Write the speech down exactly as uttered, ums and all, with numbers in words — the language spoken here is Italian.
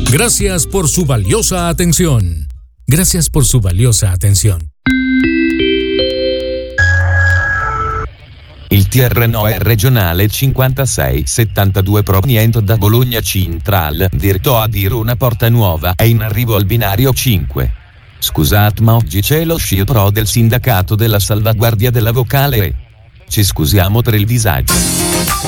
Gracias por su valiosa atención. Gracias por su valiosa atención. Il T R N O è regionale cinquantasei settantadue proveniente da Bologna Central, diretto a Verona Porta Nuova, è in arrivo al binario cinque. Scusate, ma oggi c'è lo sciopero del sindacato della salvaguardia della vocale e ci scusiamo per il disagio.